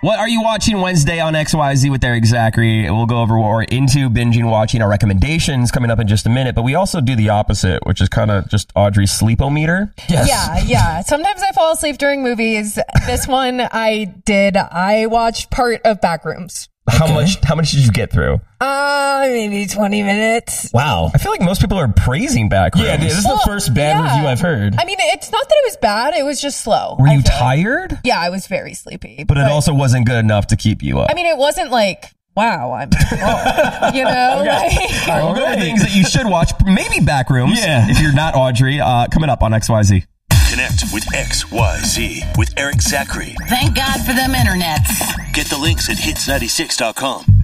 What are you watching Wednesday on XYZ with Eric Zachary? We'll go over what we're into, binging, watching, our recommendations coming up in just a minute. But we also do the opposite, which is kind of just Audrey's sleepometer. Yes. Yeah. Sometimes I fall asleep during movies. This one I did. I watched part of Backrooms. How much did you get through? Maybe 20 minutes. Wow. I feel like most people are praising Backrooms. Yeah, this is the first bad review I've heard. I mean, it's not that it was bad. It was just slow. Were you tired? Yeah, I was very sleepy. But it also wasn't good enough to keep you up. I mean, it wasn't like, wow, I'm, you know? Okay. All right. Things that you should watch. Maybe Backrooms. Yeah. If you're not Audrey. Coming up on XYZ. Connect with XYZ with Eric Zachary. Thank God for them internets. Get the links at hits96.com.